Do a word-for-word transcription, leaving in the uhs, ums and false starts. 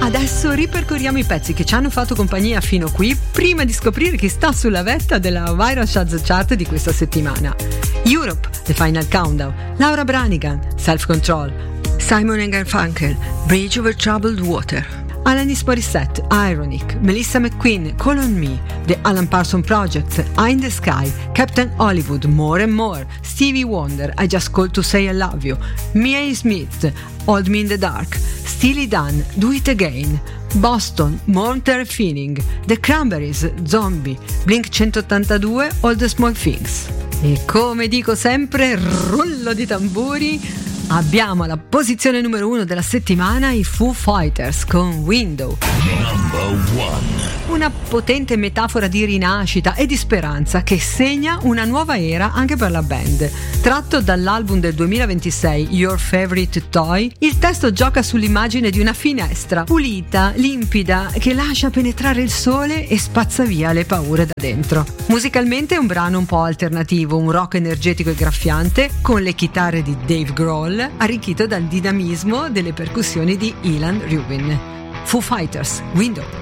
Adesso ripercorriamo i pezzi che ci hanno fatto compagnia fino a qui, prima di scoprire chi sta sulla vetta della Viral Shazza Chart di questa settimana. Europe, The Final Countdown, Laura Branigan, Self Control, Simon and Garfunkel, Bridge Over Troubled Water, Alanis Morissette, Ironic, Melissa McQueen, Call on Me, The Alan Parsons Project, Eye in the Sky, Captain Hollywood, More and More, Stevie Wonder, I Just Called to Say I Love You, Mia Smith, Hold Me in the Dark, Steely Dan, Do It Again, Boston, Mountain Feeling, The Cranberries, Zombie, Blink centottantadue, All the Small Things. E come dico sempre, rullo di tamburi, abbiamo alla posizione numero uno della settimana i Foo Fighters con Window. Number one. Una potente metafora di rinascita e di speranza che segna una nuova era anche per la band. Tratto dall'album del duemilaventisei Your Favorite Toy, il testo gioca sull'immagine di una finestra pulita, limpida, che lascia penetrare il sole e spazza via le paure da dentro. Musicalmente è un brano un po' alternativo, un rock energetico e graffiante, con le chitarre di Dave Grohl, arricchito dal dinamismo delle percussioni di Ilan Rubin. Foo Fighters, Window.